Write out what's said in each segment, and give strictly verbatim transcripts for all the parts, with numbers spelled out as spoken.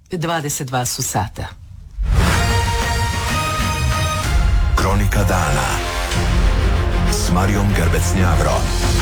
dvadeset dva su sata. Kronika dana s Marijom Gerbec-Njavro.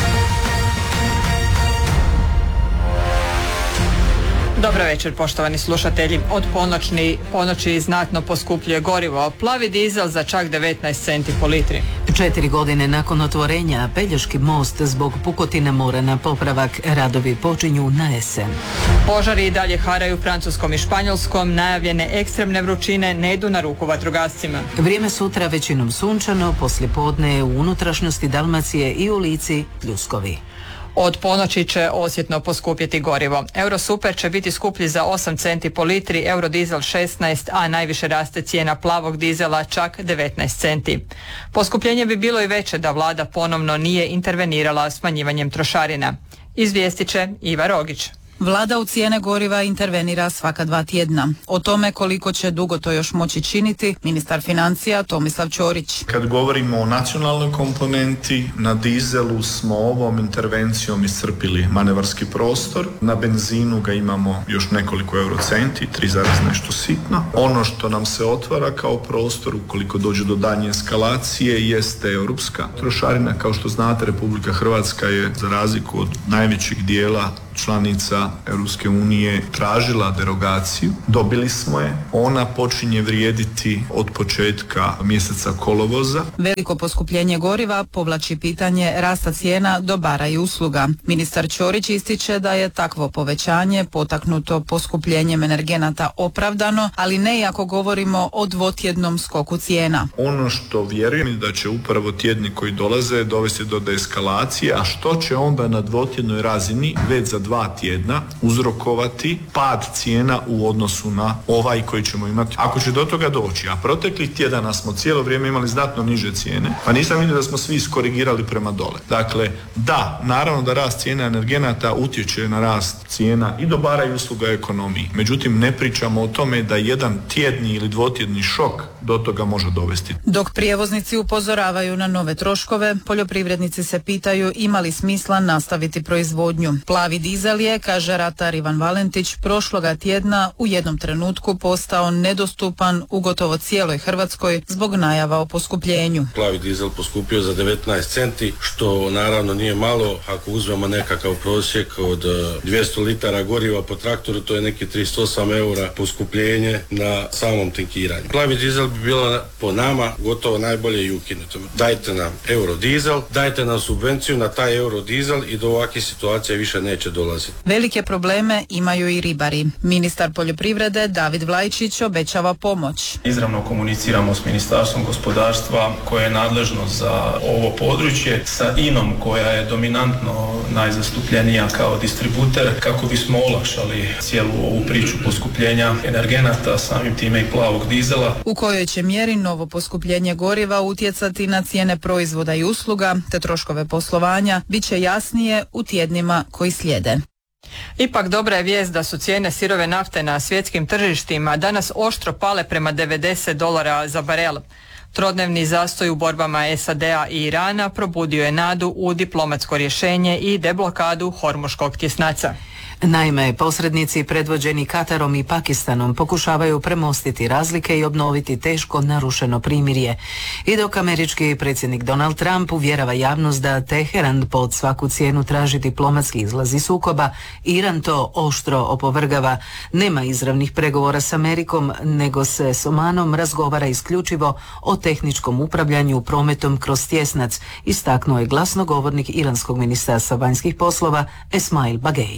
Dobro večer, poštovani slušatelji. Od ponoćni, ponoći znatno poskupljuje gorivo. Plavi dizel za čak devetnaest centi po litri. Četiri godine nakon otvorenja Pelješki most zbog pukotine mora na popravak, radovi počinju na jesen. Požari i dalje haraju Francuskom i Španjolskom, najavljene ekstremne vrućine ne idu na ruku vatrogascima. Vrijeme sutra većinom sunčano, poslijepodne u unutrašnjosti Dalmacije i u Lici pljuskovi. Od ponoći će osjetno poskupjeti gorivo. Eurosuper će biti skuplji za osam centi po litri, eurodizel šesnaest, a najviše raste cijena plavog dizela čak devetnaest centi. Poskupljenje bi bilo i veće da vlada ponovno nije intervenirala smanjivanjem trošarina. Izvijestit će Iva Rogić. Vlada u cijene goriva intervenira svaka dva tjedna. O tome koliko će dugo to još moći činiti, ministar financija Tomislav Ćorić. Kad govorimo o nacionalnoj komponenti, na dizelu smo ovom intervencijom iscrpili manevarski prostor, na benzinu ga imamo još nekoliko eurocenti, tri zarez nešto sitno. Ono što nam se otvara kao prostor, ukoliko dođe do daljnje eskalacije, jeste europska trošarina. Kao što znate, Republika Hrvatska je, za razliku od najvećeg dijela članica Europske unije, tražila derogaciju. Dobili smo je. Ona počinje vrijediti od početka mjeseca kolovoza. Veliko poskupljenje goriva povlači pitanje rasta cijena dobara i usluga. Ministar Ćorić ističe da je takvo povećanje potaknuto poskupljenjem energenata opravdano, ali ne i ako govorimo o dvotjednom skoku cijena. Ono što vjerujem da će upravo tjedni koji dolaze dovesti do deeskalacije, a što će onda na dvotjednoj razini već za dva tjedna uzrokovati pad cijena u odnosu na ovaj koji ćemo imati. Ako će do toga doći, a proteklih tjedana smo cijelo vrijeme imali znatno niže cijene, pa nisam vidio da smo svi iskorigirali prema dole. Dakle, da, naravno da rast cijena energenata utječe na rast cijena i dobara i usluga ekonomiji. Međutim, ne pričamo o tome da jedan tjedni ili dvotjedni šok do toga može dovesti. Dok prijevoznici upozoravaju na nove troškove, poljoprivrednici se pitaju ima li smisla nastaviti proizvodnju. Plavi dizel je, kaže ratar Ivan Valentić, prošloga tjedna u jednom trenutku postao nedostupan u gotovo cijeloj Hrvatskoj zbog najava o poskupljenju. Plavi dizel poskupio za devetnaest centi, što naravno nije malo. Ako uzmemo nekakav prosjek od dvjesto litara goriva po traktoru, to je neki tristo osam eura poskupljenje na samom tankiranju. Plavi dizel bi bilo po nama gotovo najbolje i ukinuto. Dajte nam eurodizel, dajte nam subvenciju na taj eurodizel i do ovakve situacije više neće dolaziti. Velike probleme imaju i ribari. Ministar poljoprivrede David Vlajčić obećava pomoć. Izravno komuniciramo s Ministarstvom gospodarstva koje je nadležno za ovo područje, sa I N-om koja je dominantno najzastupljenija kao distributer, kako bismo olakšali cijelu ovu priču poskupljenja energenata, samim time i plavog dizela. U kojoj će mjeri novo poskupljenje goriva utjecati na cijene proizvoda i usluga te troškove poslovanja bit će jasnije u tjednima koji slijede. Ipak dobra je vijest da su cijene sirove nafte na svjetskim tržištima danas oštro pale prema devedeset dolara za barel. Trodnevni zastoj u borbama S A D-a i Irana probudio je nadu u diplomatsko rješenje i deblokadu Hormuškog tjesnaca. Naime, posrednici predvođeni Katarom i Pakistanom pokušavaju premostiti razlike i obnoviti teško narušeno primirje. I dok američki predsjednik Donald Trump uvjerava javnost da Teheran pod svaku cijenu traži diplomatski izlaz iz sukoba, Iran to oštro opovrgava. Nema izravnih pregovora s Amerikom, nego se s Omanom razgovara isključivo o tehničkom upravljanju prometom kroz tjesnac, istaknuo je glasnogovornik Iranskog ministarstva vanjskih poslova Esmail Bagei.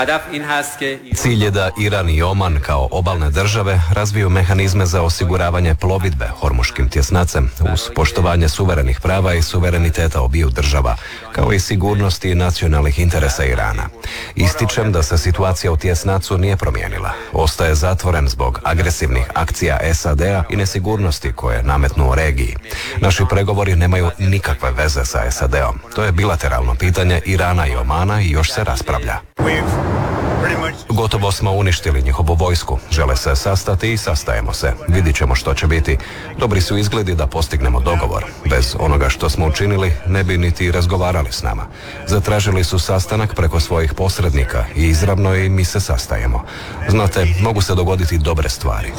Cilj je da Iran i Oman kao obalne države razviju mehanizme za osiguravanje plovidbe Hormuškim tjesnacem uz poštovanje suverenih prava i suvereniteta obiju država, kao i sigurnosti nacionalnih interesa Irana. Ističem da se situacija u tjesnacu nije promijenila. Ostaje zatvoren zbog agresivnih akcija S A D-a i nesigurnosti koje nametnu u regiji. Naši pregovori nemaju nikakve veze sa S A D-om. To je bilateralno pitanje Irana i Omana i još se raspravlja. Gotovo smo uništili njihovu vojsku. Žele se sastati i sastajemo se. Vidit ćemo što će biti. Dobri su izgledi da postignemo dogovor. Bez onoga što smo učinili ne bi niti razgovarali s nama. Zatražili su sastanak preko svojih posrednika i izravno i mi se sastajemo. Znate, mogu se dogoditi dobre stvari.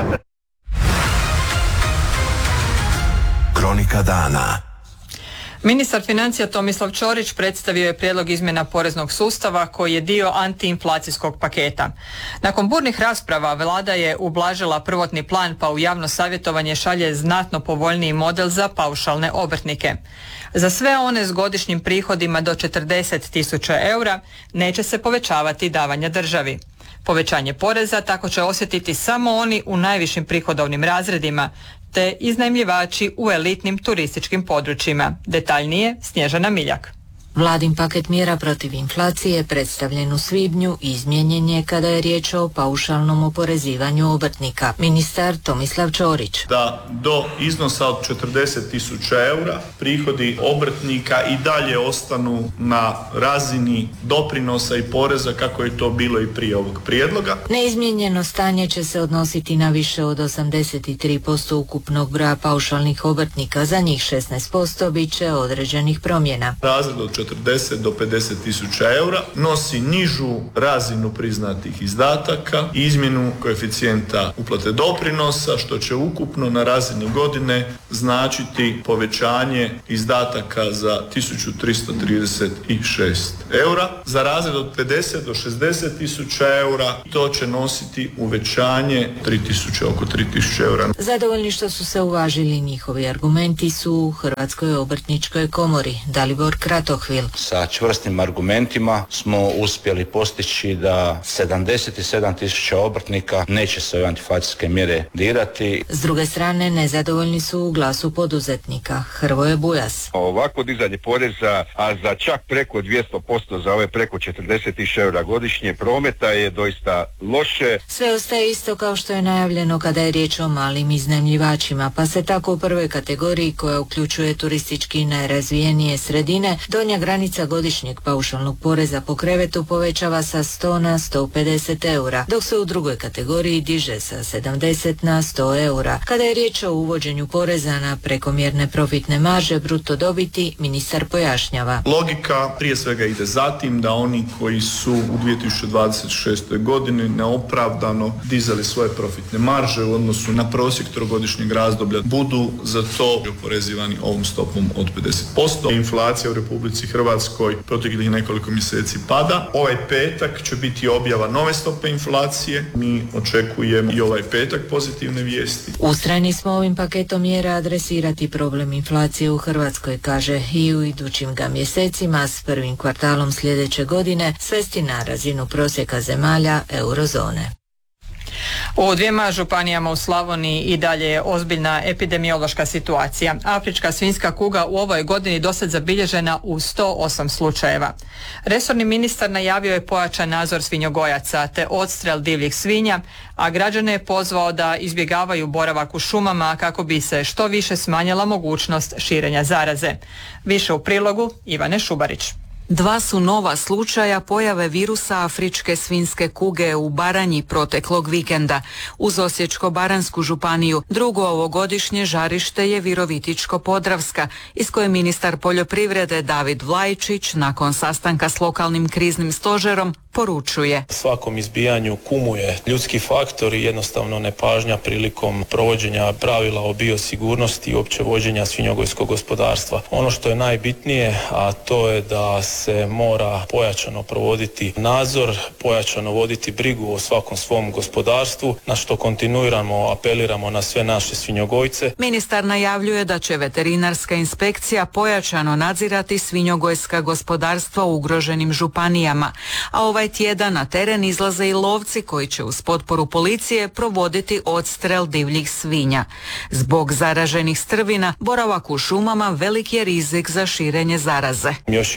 Kronika dana. Ministar financija Tomislav Ćorić predstavio je prijedlog izmjena poreznog sustava koji je dio antiinflacijskog paketa. Nakon burnih rasprava vlada je ublažila prvotni plan pa u javno savjetovanje šalje znatno povoljniji model za paušalne obrtnike. Za sve one s godišnjim prihodima do četrdeset tisuća eura neće se povećavati davanja državi. Povećanje poreza tako će osjetiti samo oni u najvišim prihodovnim razredima, te iznajmljivači u elitnim turističkim područjima. Detaljnije Snježana Miljak. Vladin paket mjera protiv inflacije predstavljen u svibnju izmijenjen je kada je riječ o paušalnom oporezivanju obrtnika. Ministar Tomislav Ćorić. Da do iznosa od četrdeset tisuća eura prihodi obrtnika i dalje ostanu na razini doprinosa i poreza kako je to bilo i prije ovog prijedloga. Neizmijenjeno stanje će se odnositi na više od osamdeset tri posto ukupnog broja paušalnih obrtnika. Za njih šesnaest posto bit će određenih promjena. Razred od četrdeset do pedeset tisuća eura nosi nižu razinu priznatih izdataka i izmjenu koeficijenta uplate doprinosa, što će ukupno na razini godine značiti povećanje izdataka za tisuću tristo trideset šest eura. Za razred od pedeset do šezdeset tisuća eura to će nositi uvećanje tri tisuće, oko tri tisuće eura. Zadovoljni što su se uvažili njihovi argumenti su u Hrvatskoj obrtničkoj komori. Dalibor Kratohvil. Sa čvrstim argumentima smo uspjeli postići da sedamdeset sedam tisuća obrtnika neće se ove antiinflacijske mjere dirati. S druge strane, nezadovoljni su u Glasu poduzetnika. Hrvoje Bujas. Ovako dizanje poreza, a za čak preko dvjesto posto za ove preko četrdeset tisuća eura godišnje prometa je doista loše. Sve ostaje isto kao što je najavljeno kada je riječ o malim iznajmljivačima, pa se tako u prvoj kategoriji koja uključuje turistički najrazvijenije sredine, donja granica godišnjeg paušalnog poreza po krevetu povećava sa sto na sto pedeset eura, dok se u drugoj kategoriji diže sa sedamdeset na sto eura. Kada je riječ o uvođenju poreza na prekomjerne profitne marže bruto dobiti, ministar pojašnjava. Logika prije svega ide za tim da oni koji su u dvije tisuće dvadeset šestoj godini neopravdano dizali svoje profitne marže u odnosu na prosjek trogodišnjeg razdoblja budu za to oporezivani ovom stopom od pedeset posto. Inflacija u Republici Hrvatskoj proteklih nekoliko mjeseci pada. Ovaj petak će biti objava nove stope inflacije. Mi očekujemo i ovaj petak pozitivne vijesti. Ustrajni smo ovim paketom mjera adresirati problem inflacije u Hrvatskoj, kaže, i u idućim ga mjesecima s prvim kvartalom sljedeće godine svesti na razinu prosjeka zemalja eurozone. U dvijema županijama u Slavoniji i dalje je ozbiljna epidemiološka situacija. Afrička svinjska kuga u ovoj godini dosad zabilježena u sto osam slučajeva. Resorni ministar najavio je pojačan nadzor svinjogojaca te odstrel divljih svinja, a građane je pozvao da izbjegavaju boravak u šumama kako bi se što više smanjila mogućnost širenja zaraze. Više u prilogu Ivane Šubarić. Dva su nova slučaja pojave virusa afričke svinjske kuge u Baranji proteklog vikenda. Uz Osječko-baranjsku županiju drugo ovogodišnje žarište je Virovitičko-podravska, iz koje ministar poljoprivrede David Vlajčić nakon sastanka s lokalnim kriznim stožerom poručuje. Svakom izbijanju kumuje ljudski faktor i jednostavno nepažnja prilikom provođenja pravila o biosigurnosti i opće vođenja svinjogojskog gospodarstva. Ono što je najbitnije, a to je da se mora pojačano provoditi nadzor, pojačano voditi brigu o svakom svom gospodarstvu, na što kontinuirano apeliramo na sve naše svinjogojce. Ministar najavljuje da će veterinarska inspekcija pojačano nadzirati svinjogojska gospodarstva u ugroženim županijama, a ovaj tjedan na teren izlaze i lovci koji će uz potporu policije provoditi odstrel divljih svinja. Zbog zaraženih strvina, boravak u šumama velik je rizik za širenje zaraze. Još jednom apeliramo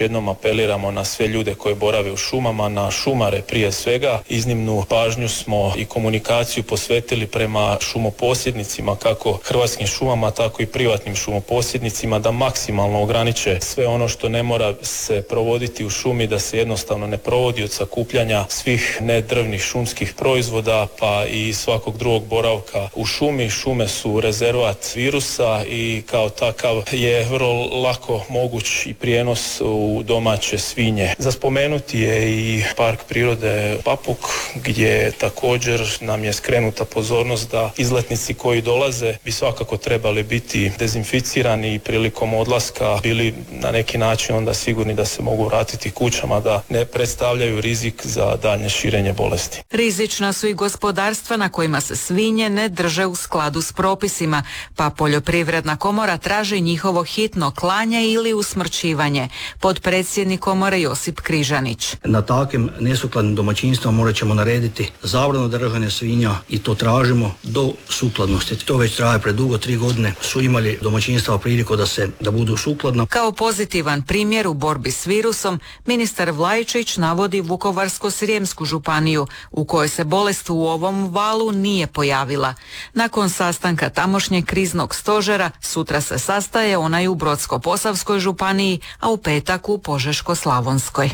apeliramo na sve ljude koji borave u šumama, na šumare prije svega. Iznimnu pažnju smo i komunikaciju posvetili prema šumoposjednicima, kako hrvatskim šumama, tako i privatnim šumoposjednicima, da maksimalno ograniče sve ono što ne mora se provoditi u šumi, da se jednostavno ne provodi, od sakupljanja svih nedrvnih šumskih proizvoda pa i svakog drugog boravka u šumi. Šume su rezervat virusa i kao takav je vrlo lako moguć i prijenos u domaće svinje. Za spomenuti je i park prirode Papuk, gdje također nam je skrenuta pozornost da izletnici koji dolaze bi svakako trebali biti dezinficirani i prilikom odlaska bili na neki način onda sigurni da se mogu vratiti kućama, da ne predstavljaju rizik za daljnje širenje bolesti. Rizična su i gospodarstva na kojima se svinje ne drže u skladu s propisima, pa Poljoprivredna komora traži njihovo hitno klanje ili usmrćivanje. Potpredsjednik komore Josip Križanić. Na takvim nesukladnim domaćinstvima morat ćemo narediti zabranu držanja svinja i to tražimo do sukladnosti. To već traje predugo, tri godine su imali domaćinstva priliku da se da budu sukladna. Kao pozitivan primjer u borbi s virusom, ministar Vlajčić navodi Vukovarsko-srijemsku županiju u kojoj se bolest u ovom valu nije pojavila. Nakon sastanka tamošnjeg kriznog stožera sutra se sastaje onaj u Brodsko-posavskoj županiji, a u petak u Požeško-slavonskoj.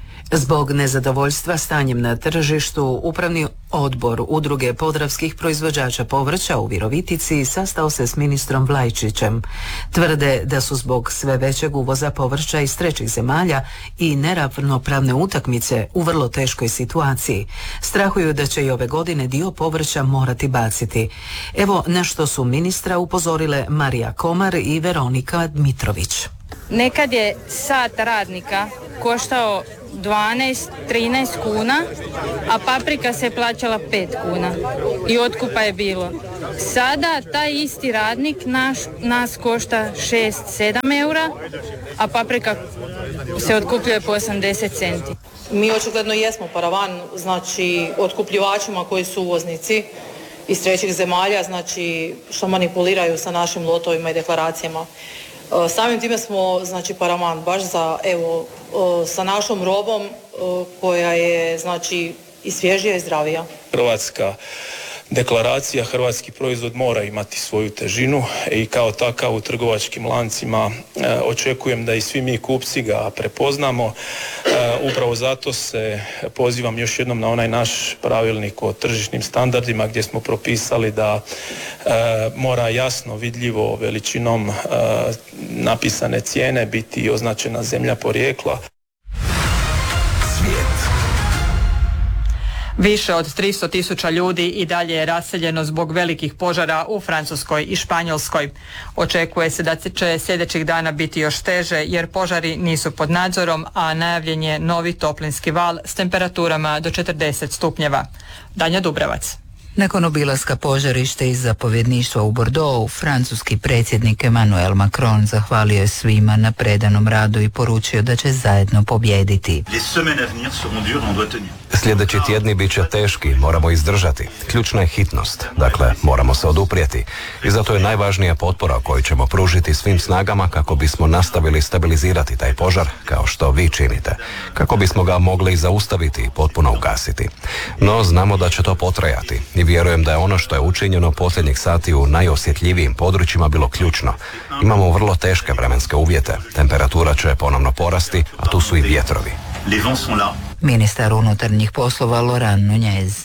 Zbog nezadovoljstva stanjem na tržištu, Upravni odbor Udruge podravskih proizvođača povrća u Virovitici sastao se s ministrom Vlajčićem. Tvrde da su zbog sve većeg uvoza povrća iz trećih zemalja i neravnopravne utakmice u vrlo teškoj situaciji. Strahuju da će i ove godine dio povrća morati baciti. Evo na što su ministra upozorile Marija Komar i Veronika Dmitrović. Nekad je sat radnika koštao dvanaest trinaest kuna, a paprika se plaćala pet kuna i otkupa je bilo. Sada taj isti radnik naš, nas košta šest sedam eura, a paprika se otkupljuje po osamdeset centi. Mi očigledno jesmo paravan, znači otkupljivačima koji su uvoznici iz trećih zemalja, znači što manipuliraju sa našim lotovima i deklaracijama. Samim time smo, znači, paravan baš za, evo, sa našom robom koja je, znači, i svježija i zdravija. Hrvatska deklaracija, hrvatski proizvod mora imati svoju težinu i kao takav u trgovačkim lancima e, očekujem da i svi mi kupci ga prepoznamo. E, upravo zato se pozivam još jednom na onaj naš pravilnik o tržišnim standardima gdje smo propisali da e, mora jasno, vidljivo, veličinom e, napisane cijene biti označena zemlja porijekla. Više od tristo tisuća ljudi i dalje je raseljeno zbog velikih požara u Francuskoj i Španjolskoj. Očekuje se da će sljedećih dana biti još teže jer požari nisu pod nadzorom, a najavljen je novi toplinski val s temperaturama do četrdeset stupnjeva. Danja Dubravac. Nakon obilaska požarište iz zapovjedništva u Bordeauxu, francuski predsjednik Emmanuel Macron zahvalio je svima na predanom radu i poručio da će zajedno pobijediti. Sljedeći tjedni bit će teški, moramo izdržati. Ključna je hitnost, dakle moramo se oduprijeti. I zato je najvažnija potpora koju ćemo pružiti svim snagama kako bismo nastavili stabilizirati taj požar, kao što vi činite. Kako bismo ga mogli zaustaviti i potpuno ugasiti. No znamo da će to potrajati. I vjerujem da je ono što je učinjeno posljednjih sati u najosjetljivijim područjima bilo ključno. Imamo vrlo teške vremenske uvjete. Temperatura će ponovno porasti, a tu su i vjetrovi. Ministar unutarnjih poslova Laurent Nunez.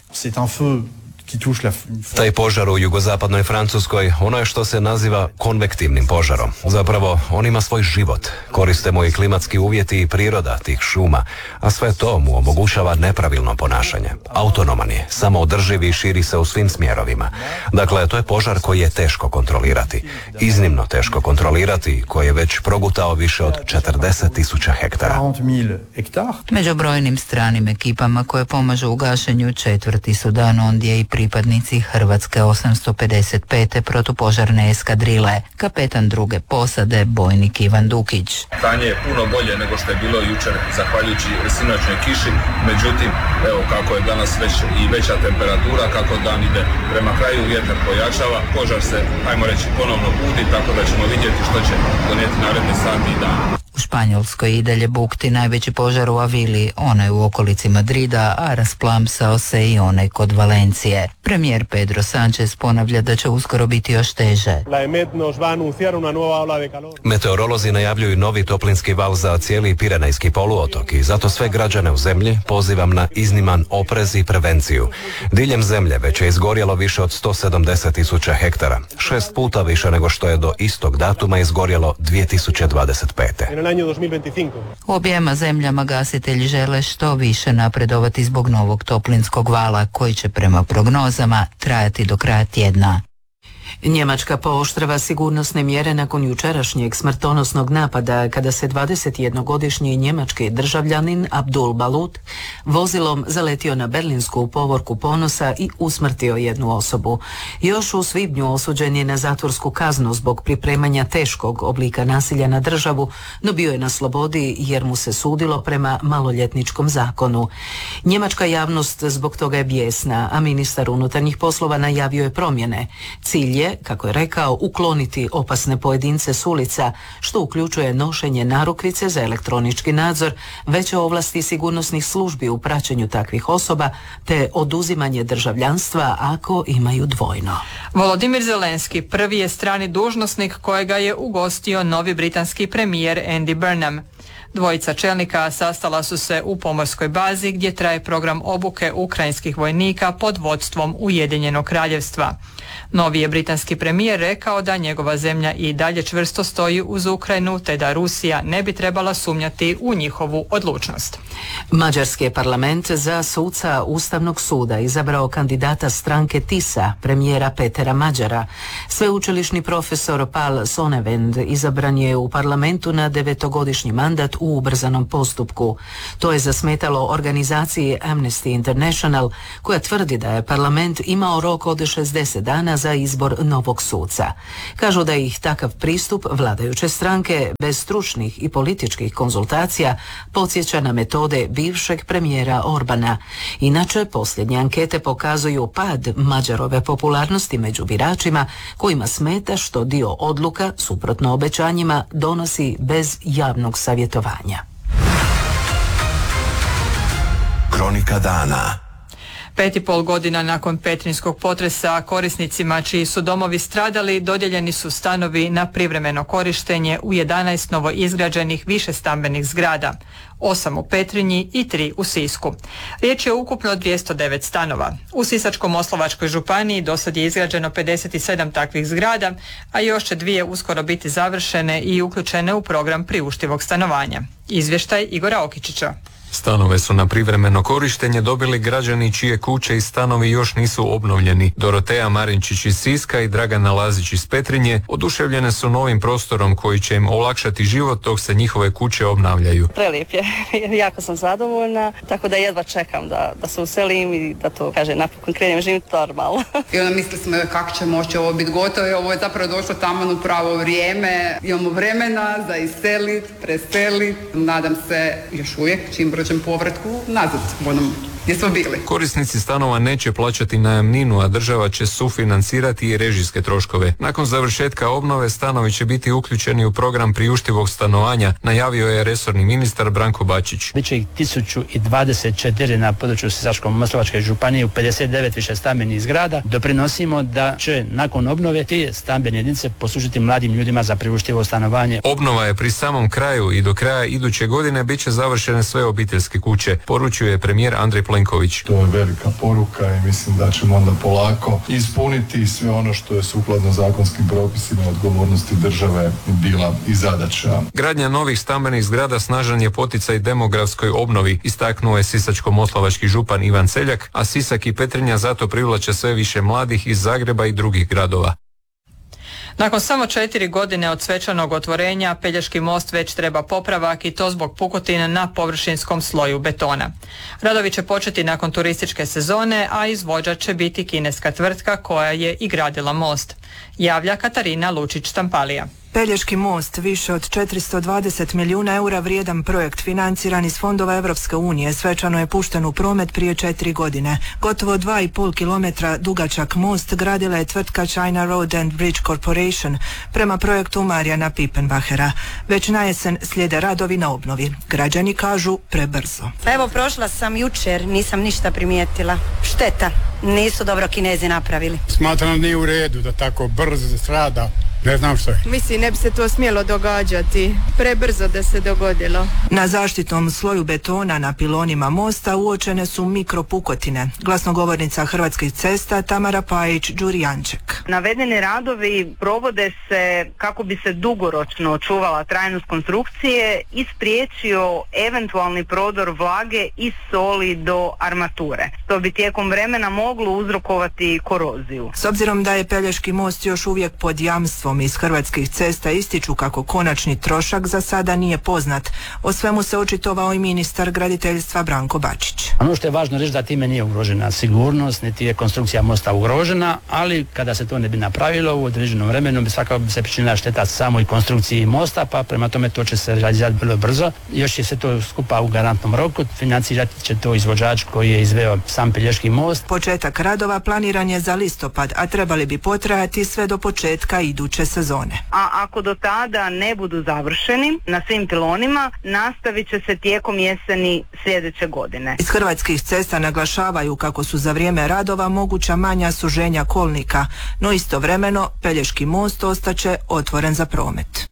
Taj požar u jugozapadnoj Francuskoj, ono je što se naziva konvektivnim požarom. Zapravo, on ima svoj život. Koristimo i klimatski uvjeti i priroda tih šuma, a sve to mu omogućava nepravilno ponašanje. Autonoman je, samoodrživ i širi se u svim smjerovima. Dakle, to je požar koji je teško kontrolirati. Iznimno teško kontrolirati, koji je već progutao više od četrdeset tisuća hektara. Među brojnim stranim ekipama koje pomažu u gašenju četvrti su dan ondje i pripadnici Hrvatske osamsto pedeset pete protupožarne eskadrile, kapetan druge posade, bojnik Ivan Dukić. Stanje je puno bolje nego što je bilo jučer, zahvaljujući sinoćnoj kiši, međutim, evo kako je danas već i veća temperatura, kako dan ide prema kraju, vjetar pojačava, požar se, ajmo reći, ponovno budi, tako da ćemo vidjeti što će donijeti naredni sati i dan. U Španjolskoj i dalje bukti najveći požar u Avili, onaj u okolici Madrida, a rasplamsao se i onaj kod Valencije. Premijer Pedro Sánchez ponavlja da će uskoro biti još teže. Meteorolozi najavljuju novi toplinski val za cijeli Pirenejski poluotok i zato sve građane u zemlji pozivam na izniman oprez i prevenciju. Diljem zemlje već je izgorjelo više od sto sedamdeset tisuća hektara, šest puta više nego što je do istog datuma izgorjelo dvije tisuće dvadeset pete. U objema zemljama gasitelji žele što više napredovati zbog novog toplinskog vala koji će prema prognozama trajati do kraja tjedna. Njemačka pooštrava sigurnosne mjere nakon jučerašnjeg smrtonosnog napada kada se dvadesetjednogodišnji njemački državljanin Abdul Balut vozilom zaletio na berlinsku povorku Ponosa i usmrtio jednu osobu. Još u svibnju osuđen je na zatvorsku kaznu zbog pripremanja teškog oblika nasilja na državu, no bio je na slobodi jer mu se sudilo prema maloljetničkom zakonu. Njemačka javnost zbog toga je bijesna, a ministar unutarnjih poslova najavio je promjene. Cilj je, kako je rekao, ukloniti opasne pojedince s ulica, što uključuje nošenje narukvice za elektronički nadzor, veće ovlasti sigurnosnih službi u praćenju takvih osoba, te oduzimanje državljanstva ako imaju dvojno. Volodimir Zelenski prvi je strani dužnosnik kojega je ugostio novi britanski premijer Andy Burnham. Dvojica čelnika sastala su se u pomorskoj bazi gdje traje program obuke ukrajinskih vojnika pod vodstvom Ujedinjenog kraljevstva. Novi je britanski premijer rekao da njegova zemlja i dalje čvrsto stoji uz Ukrajinu te da Rusija ne bi trebala sumnjati u njihovu odlučnost. Mađarski je parlament za suca Ustavnog suda izabrao kandidata stranke Tisa, premijera Petera Mađara. Sveučilišni profesor Pál Sonevend izabran je u parlamentu na devetogodišnji mandat u ubrzanom postupku. To je zasmetalo organizaciji Amnesty International, koja tvrdi da je parlament imao rok od šezdeset dana za izbor novog suca. Kažu da ih takav pristup vladajuće stranke bez stručnih i političkih konzultacija podsjeća na metode bivšeg premijera Orbana. Inače, posljednje ankete pokazuju pad Mađarove popularnosti među biračima, kojima smeta što dio odluka, suprotno obećanjima, donosi bez javnog savjetovanja. Kronika dana. Pet i pol godina nakon petrinjskog potresa korisnicima čiji su domovi stradali dodijeljeni su stanovi na privremeno korištenje u jedanaest novoizgrađenih višestambenih zgrada, osam u Petrinji i tri u Sisku. Riječ je o ukupno dvjesto devet stanova. U Sisačko-moslavačkoj županiji dosad je izgrađeno pedeset sedam takvih zgrada, a još će dvije uskoro biti završene i uključene u program priuštivog stanovanja. Izvještaj Igora Okičića. Stanove su na privremeno korištenje dobili građani čije kuće i stanovi još nisu obnovljeni. Doroteja Marinčić iz Siska i Dragana Lazić iz Petrinje oduševljene su novim prostorom koji će im olakšati život dok se njihove kuće obnavljaju. Prelijep je, jako sam zadovoljna, tako da jedva čekam da, da se uselim i da to, kaže, napokon krenem živjeti normalno. I onda mislili smo kako će moći ovo biti gotovo i ovo je zapravo došlo tamo u pravo vrijeme. Imamo vremena za iselit, preselit, nadam se još uvijek čim brođem povratku nazad u onom gdje smo bili. Korisnici stanova neće plaćati najamninu, a država će sufinancirati i režijske troškove. Nakon završetka obnove stanovi će biti uključeni u program priuštivog stanovanja, najavio je resorni ministar Branko Bačić. Biće ih tisuću dvadeset četiri na području Sisačko-moslavačke županije u pedeset devet više stambenih zgrada. Doprinosimo da će nakon obnove te stambene jedinice poslužiti mladim ljudima za priuštivo stanovanje. Obnova je pri samom kraju i do kraja iduće godine bit će završene sve obiteljske kuće, poručio je premijer Andrej Plenković. To je velika poruka i mislim da ćemo onda polako ispuniti sve ono što je sukladno zakonskim propisima odgovornosti države bila i zadaća. Gradnja novih stambenih zgrada snažan je poticaj demografskoj obnovi, istaknuo je sisačko-moslavački župan Ivan Celjak, a Sisak i Petrinja zato privlače sve više mladih iz Zagreba i drugih gradova. Nakon samo četiri godine od svečanog otvorenja, Pelješki most već treba popravak i to zbog pukotina na površinskom sloju betona. Radovi će početi nakon turističke sezone, a izvođač će biti kineska tvrtka koja je i gradila most. Javlja Katarina Lučić-Stampalija. Pelješki most, više od četiristo dvadeset milijuna eura vrijedan projekt financiran iz fondova Europske unije, svečano je pušten u promet prije četiri godine. Gotovo dva i pol kilometra dugačak most gradila je tvrtka China Road and Bridge Corporation prema projektu Marijana Pipenbachera. Već na jesen slijede radovi na obnovi. Građani kažu prebrzo. Pa evo, prošla sam jučer, nisam ništa primijetila. Šteta, nisu dobro Kinezi napravili. Smatram da nije u redu da tako brzo strada. Ne znam što je. Mislim, ne bi se to smjelo događati. Prebrzo da se dogodilo. Na zaštitnom sloju betona na pilonima mosta uočene su mikropukotine. Glasnogovornica Hrvatskih cesta Tamara Pajić-Đurijanček. Navedeni radovi provode se kako bi se dugoročno očuvala trajnost konstrukcije i spriječio eventualni prodor vlage iz soli do armature, što bi tijekom vremena moglo uzrokovati koroziju. S obzirom da je Pelješki most još uvijek pod jamstvom, iz Hrvatskih cesta ističu kako konačni trošak za sada nije poznat. O svemu se očitovao i ministar graditeljstva Branko Bačić. Ono što je važno reći da time nije ugrožena sigurnost, niti je konstrukcija mosta ugrožena, ali kada se to ne bi napravilo u određenom vremenu bi svakako bi se pričinila šteta samoj konstrukciji mosta, pa prema tome to će se realizirati vrlo brzo. Još je se to skupa u garantnom roku, financirati će to izvođač koji je izveo sam Pelješki most. Početak radova planiran je za listopad, a trebali bi potrajati sve do početka iduće sezone. A ako do tada ne budu završeni na svim pilonima, nastavit će se tijekom jeseni sljedeće godine. Iz Hrvatskih cesta naglašavaju kako su za vrijeme radova moguća manja suženja kolnika, no istovremeno Pelješki most ostaće otvoren za promet.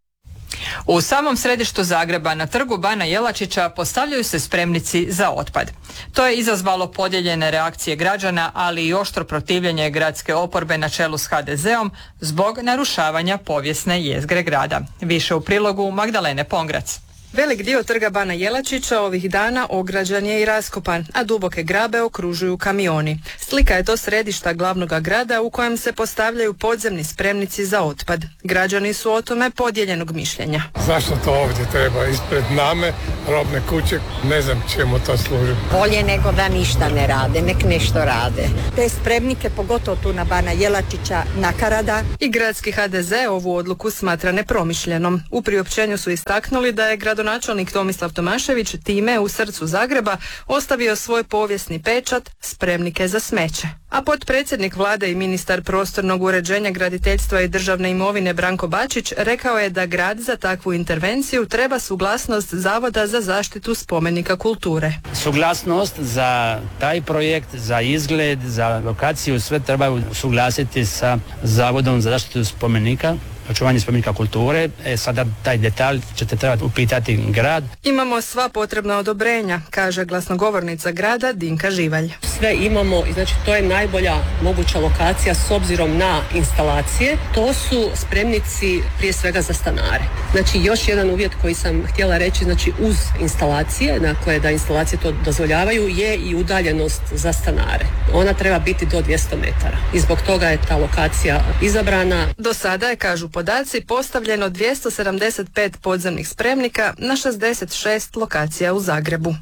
U samom središtu Zagreba na trgu Bana Jelačića postavljaju se spremnici za otpad. To je izazvalo podijeljene reakcije građana, ali i oštro protivljenje gradske oporbe na čelu s ha de zeom zbog narušavanja povijesne jezgre grada. Više u prilogu Magdalene Pongrac. Velik dio trga Bana Jelačića ovih dana ograđen je i raskopan, a duboke grabe okružuju kamioni. Slika je to središta glavnog grada u kojem se postavljaju podzemni spremnici za otpad. Građani su o tome podijeljenog mišljenja. Zašto to ovdje treba ispred name, robne kuće, ne znam čemu to služi. Bolje nego da ništa ne rade, nek nešto rade. Te spremnike, pogotovo tu na Bana Jelačića, nakarada. I gradski ha de ze ovu odluku smatra nepromišljenom. U priopćenju su istaknuli da je grad Gradonačelnik Tomislav Tomašević time u srcu Zagreba ostavio svoj povijesni pečat, spremnike za smeće. A potpredsjednik vlade i ministar prostornog uređenja, graditeljstva i državne imovine Branko Bačić rekao je da grad za takvu intervenciju treba suglasnost Zavoda za zaštitu spomenika kulture. Suglasnost za taj projekt, za izgled, za lokaciju, sve trebaju suglasiti sa Zavodom za zaštitu spomenika, očuvanje spomenika kulture. E, sada taj detalj ćete trebati upitati grad. Imamo sva potrebna odobrenja, kaže glasnogovornica grada Dinka Živalj. Sve imamo i znači to je najbolja moguća lokacija s obzirom na instalacije. To su spremnici prije svega za stanare. Znači još jedan uvjet koji sam htjela reći, znači uz instalacije, dakle da instalacije to dozvoljavaju, je i udaljenost za stanare. Ona treba biti do dvjesto metara i zbog toga je ta lokacija izabrana. Do sada je, kažu podaci, postavljeno dvjesto sedamdeset pet podzemnih spremnika na šezdeset šest lokacija u Zagrebu.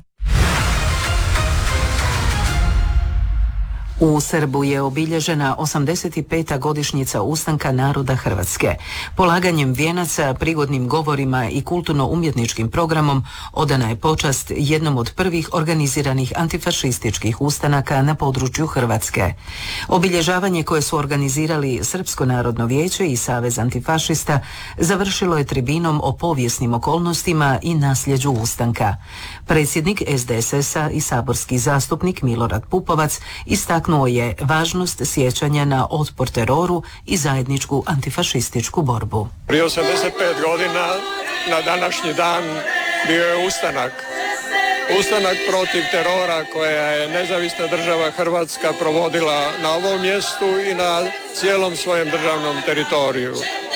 U Srbu je obilježena osamdeset peta godišnjica ustanka naroda Hrvatske. Polaganjem vijenaca, prigodnim govorima i kulturno-umjetničkim programom odana je počast jednom od prvih organiziranih antifašističkih ustanaka na području Hrvatske. Obilježavanje koje su organizirali Srpsko narodno vijeće i Savez antifašista završilo je tribinom o povijesnim okolnostima i nasljeđu ustanka. Predsjednik es de es es a i saborski zastupnik Milorad Pupovac istaknuo je važnost sjećanja na otpor teroru i zajedničku antifašističku borbu. Prije osamdeset pet godina na današnji dan bio je ustanak. Ustanak protiv terora koja je nezavisna država Hrvatska provodila na ovom mjestu i na cijelom svojem državnom teritoriju.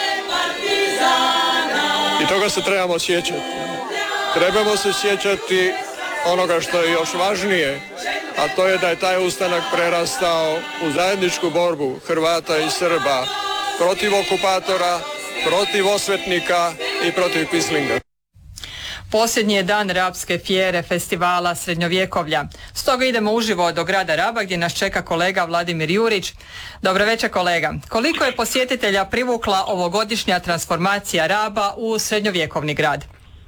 I toga se trebamo sjećati. Trebamo se sjećati onoga što je još važnije, a to je da je taj ustanak prerastao u zajedničku borbu Hrvata i Srba protiv okupatora, protiv osvetnika i protiv pislinga. Posljednji je dan Rabske fjere festivala srednjovjekovlja. Stoga idemo uživo do grada Raba gdje nas čeka kolega Vladimir Jurić. Dobro večer kolega. Koliko je posjetitelja privukla ovogodišnja transformacija Raba u srednjovjekovni grad?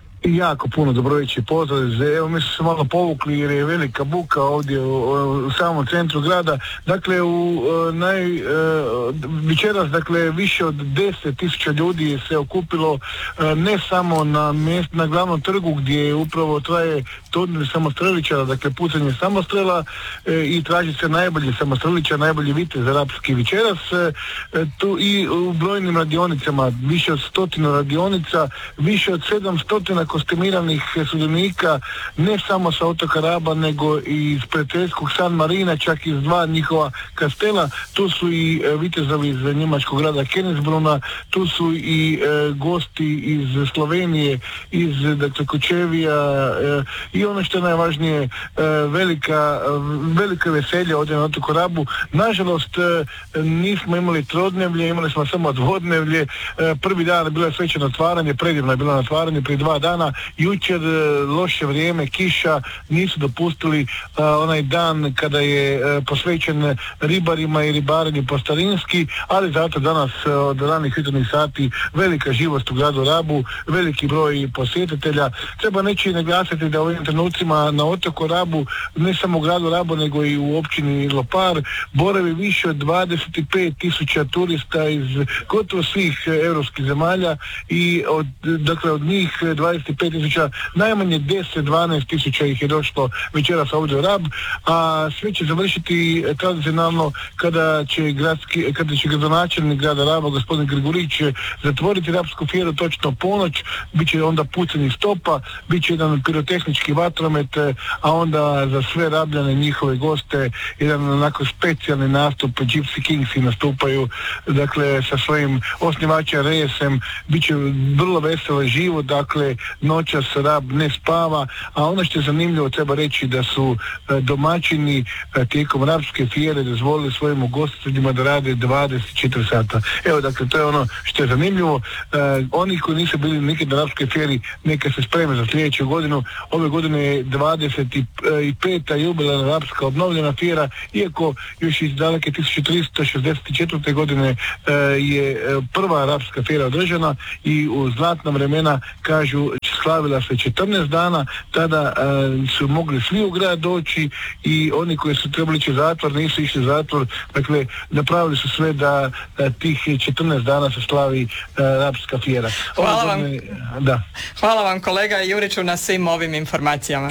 Jako puno, dobro večer, pozdrav. Evo mi smo se malo povukli jer je velika buka ovdje u, u samom centru grada. Dakle, u naj, uh, večeras, dakle, više od deset tisuća ljudi se okupilo uh, ne samo na mjestu, na glavnom trgu gdje upravo traje turnir samostreličara, dakle pucanje samostrela uh, i traži se najbolji samostreličar, najbolji vitez rapski večeras. Uh, tu i u brojnim radionicama, više od stotinu radionica, više od sedam stotina kostimiranih sudionika, ne samo sa otoka Raba, nego i iz prijateljskog San Marina, čak iz dva njihova kastela. Tu su i e, vitezovi iz njemačkog grada Kennesbruna, tu su i e, gosti iz Slovenije, iz dakle Kočevija e, i ono što je najvažnije, e, velika, velika veselje ovdje na otoku Rabu. Nažalost, e, nismo imali trodnevlje, imali smo samo dvodnevlje. E, prvi dan je bilo svečano otvaranje, predivno je bilo na otvaranje prije dva dana. Jučer loše vrijeme, kiša, nisu dopustili uh, onaj dan kada je uh, posvećen ribarima i ribarenju po starinski, ali zato danas uh, od ranih jutarnjih sati velika živost u gradu Rabu, veliki broj posjetitelja. Treba neći naglasiti da u ovim trenucima na otoku Rabu, ne samo u gradu Rabu, nego i u općini Lopar, boravi više od dvadeset pet tisuća turista iz gotovo svih uh, europskih zemalja i od, dakle, od njih dvadeset pet tisuća, najmanje deset do dvanaest tisuća ih je došlo večeras ovdje u Rab, a sve će završiti tradicionalno kada će gradski, kada će gradonačelnik grada Raba, gospodin Grigorić, zatvoriti Rabsku fjeru točno ponoć, bit će onda pucanje stopa, bit će jedan pirotehnički vatromet, a onda za sve Rabljane, njihove goste, jedan onako specijalni nastup, Gypsy Kingsi nastupaju, dakle, sa svojim osnivačem Resem, bit će vrlo veselo i živo, dakle, noćas Rab ne spava, a ono što je zanimljivo treba reći da su e, domaćini e, tijekom Rabske fjere dozvolili svojim ugostiteljima da rade dvadeset četiri sata. Evo, dakle, to je ono što je zanimljivo. E, oni koji nisu bili nikad na Rabskoj fjeri, neka se spreme za sljedeću godinu. Ove godine je dvadeset peta jubilarna Rabska obnovljena fjera, iako još iz daleke tisuću tristo šezdeset četvrte godine e, je prva Rabska fjera održana i u zlatna vremena, kažu, slavila se četrnaest dana, tada uh, su mogli svi u grad doći i oni koji su trebali ići u zatvor nisu išli u zatvor, dakle napravili su sve da uh, tih četrnaest dana se slavi uh, Rabska fjera. Hvala vam. Ne, da. Hvala vam kolega Juriću na svim ovim informacijama.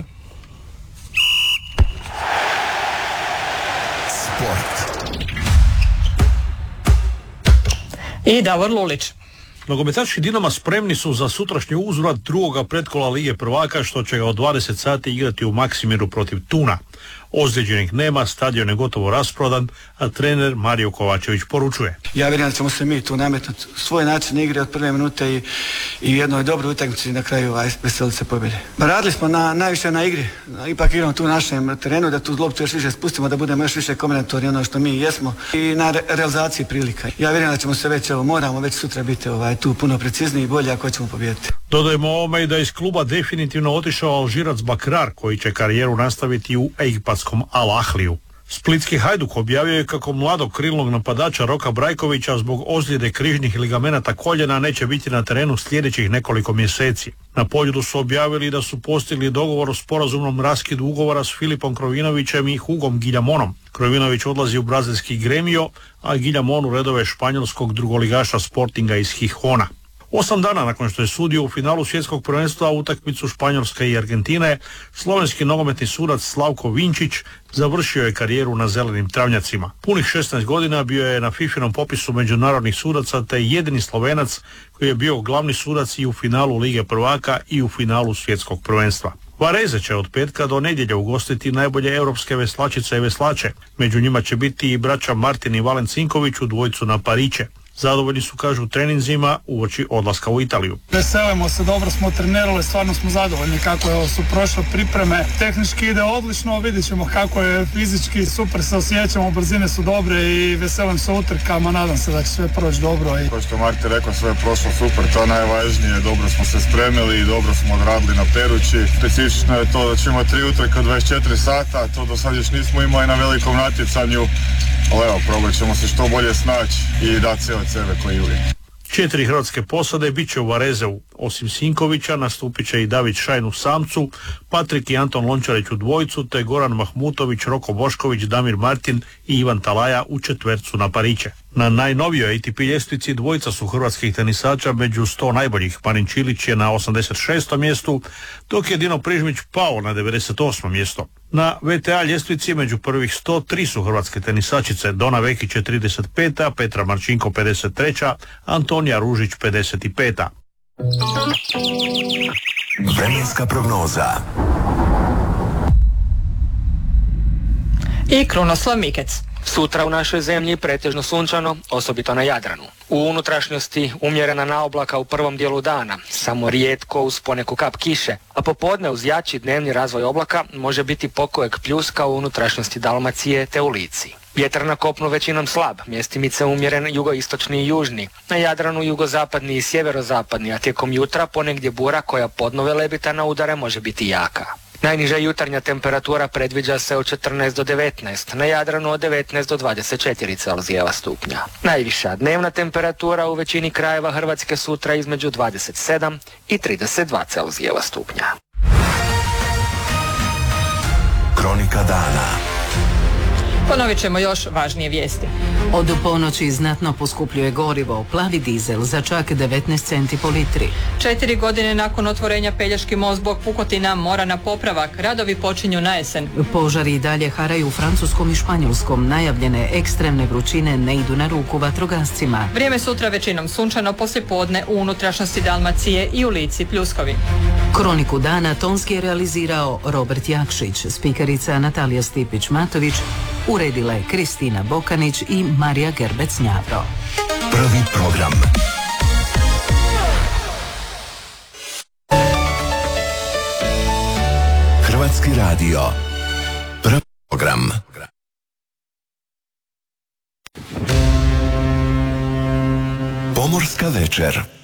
Sport. I Davor Lulić. Nogometaši Dinama spremni su za sutrašnji uzvrat drugoga pretkola Lige prvaka, što će ga od dvadeset sati igrati u Maksimiru protiv Tuna. Ozlijeđenih nema, stadion je gotovo rasprodan, a trener Mario Kovačević poručuje: ja vjerujem da ćemo se mi tu nametnuti svoj način igre od prve minute i, i jednoj dobroj utakmici na kraju veseliti se pobjede. Radili smo na, najviše na igri, ipak igramo tu na našem terenu, da tu loptu još više spustimo, da budemo još više kombinatorni ono što mi jesmo i na re, realizaciji prilika. Ja vjerujem da ćemo se već, evo, moramo već sutra biti ovaj, tu puno precizniji i bolje ako ćemo pobijediti. Dodajmo ovome i da iz kluba definitivno otišao Alžirac Bakrar, koji će karijeru nastaviti u egipatskom Al Ahliju. Splitski Hajduk objavio je kako mladog krilnog napadača Roka Brajkovića zbog ozljede križnih ligamenata koljena neće biti na terenu sljedećih nekoliko mjeseci. Na Poljudu su objavili da su postigli dogovor o sporazumnom raskidu ugovora s Filipom Krovinovićem i Hugom Giljamonom. Krovinović odlazi u brazilski Gremio, a Giljamon u redove španjolskog drugoligaša Sportinga iz Gijona. Osam dana nakon što je sudio u finalu svjetskog prvenstva utakmicu Španjolske i Argentine, slovenski nogometni sudac Slavko Vinčić završio je karijeru na zelenim travnjacima. Punih šesnaest godina bio je na fifinom popisu međunarodnih sudaca, te jedini Slovenac koji je bio glavni sudac i u finalu Lige prvaka i u finalu svjetskog prvenstva. Vareze će od petka do nedjelje ugostiti najbolje europske veslačice i veslače. Među njima će biti i braća Martin i Valen Cinković u dvojcu na pariće. Zadovoljni su, kažu, u treninzima uoči odlaska u Italiju. Veselimo se, dobro smo trenirali, stvarno smo zadovoljni kako su prošle pripreme. Tehnički ide odlično, vidjet ćemo kako je fizički, super se osjećamo, brzine su dobre i veselim se utrkama, nadam se da će sve proći dobro. I... Kao što Marti rekao, sve je prošlo super, to je najvažnije, dobro smo se spremili i dobro smo odradili na Perući. Specifično je to da ćemo tri utrke od dvadeset četiri sata, to do sad još nismo imali na velikom natjecanju, ali evo, probat ćemo se što bolje snaći i dati sve od sebe koji uvijek. Četiri hrvatske posade bit će u Varezeu. Osim Sinkovića nastupit će i David Šajn u samcu, Patrik i Anton Lončarić u dvojcu, te Goran Mahmutović, Roko Bošković, Damir Martin i Ivan Talaja u četvercu na pariće. Na najnovijoj A T P ljestvici dvojica su hrvatskih tenisača među sto najboljih. Marin Čilić je na osamdeset šestom mjestu, dok je Dino Prižmić pao na devedeset osmo mjesto. Na V T A ljestvici među prvih sto tri su hrvatske tenisačice. Dona Vekić je trideset peta, Petra Marčinko pedeset treća, Antonija Ružić pedeset peta. Vremenska prognoza i Krunoslav Mikec. Sutra u našoj zemlji pretežno sunčano, osobito na Jadranu. U unutrašnjosti umjerena naoblaka u prvom dijelu dana, samo rijetko uz poneku kap kiše, a popodne uz jači dnevni razvoj oblaka može biti pokojeg pljuska u unutrašnjosti Dalmacije te u Lici. Vjetar na kopnu većinom slab, mjestimice umjeren jugoistočni i južni, na Jadranu jugozapadni i sjeverozapadni, a tijekom jutra ponegdje bura koja podnove lebita na udare može biti jaka. Najniža jutarnja temperatura predviđa se od četrnaest do devetnaest, na Jadranu od devetnaest do dvadeset četiri Celzijeva stupnja. Najviša dnevna temperatura u većini krajeva Hrvatske sutra između dvadeset sedam i trideset dva Celzijeva stupnja. Kronika dana. Ponovit ćemo još važnije vijesti. Od ponoći znatno poskupljuje gorivo, plavi dizel za čak devetnaest centi po litri. Četiri godine nakon otvorenja Pelješki most zbog pukotina mora na popravak. Radovi počinju na jesen. Požari i dalje haraju u Francuskom i Španjolskom. Najavljene ekstremne vrućine ne idu na ruku vatrogascima. Vrijeme sutra većinom sunčano, poslijepodne u unutrašnjosti Dalmacije i u Lici pljuskovi. Kroniku dana tonski je realizirao Robert Jakšić, spikerica Natalija Stipić-Matović, uredila je Kristina Bokanić i Marija Gerbec-Njavro. Prvi program. Hrvatski radio. Prvi program. Pomorska večer.